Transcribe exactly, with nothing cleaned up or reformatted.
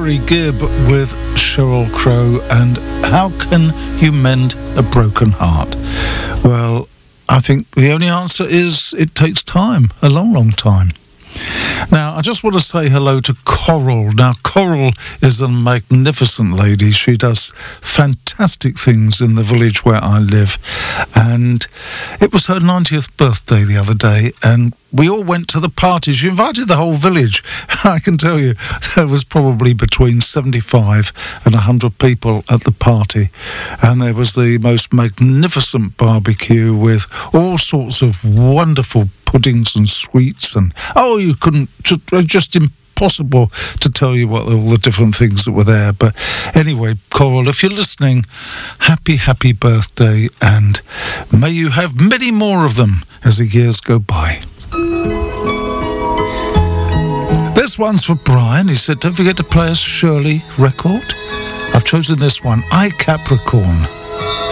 Gary Gibb with Sheryl Crow and How Can You Mend a Broken Heart? Well, I think the only answer is it takes time, a long, long time. Now, I just want to say hello to Coral. Now, Coral is a magnificent lady. She does fantastic things in the village where I live. And it was her ninetieth birthday the other day, and we all went to the party. She invited the whole village. I can tell you, there was probably between seventy-five and one hundred people at the party. And there was the most magnificent barbecue with all sorts of wonderful puddings and sweets, and oh, you couldn't, just, just impossible to tell you what all the different things that were there. But anyway, Coral, if you're listening, happy, happy birthday, and may you have many more of them as the years go by. This one's for Brian. He said, don't forget to play a Shirley record. I've chosen this one, I Capricorn.